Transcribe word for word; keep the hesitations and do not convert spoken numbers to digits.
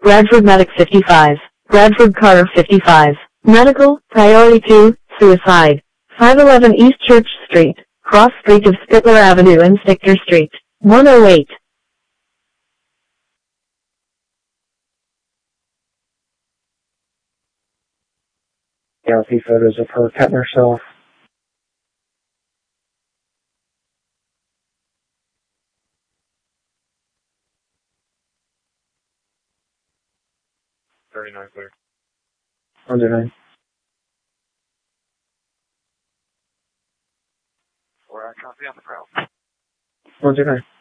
Bradford Medic fifty-five, Bradford Carter fifty-five, Medical, Priority two, Suicide, five eleven East Church Street, Cross Street of Spittler Avenue and Stickter Street, one oh eight. Selfie photos of her cutting herself. thirty-nine clear. one oh nine. Or I copy on the crowd. one oh nine.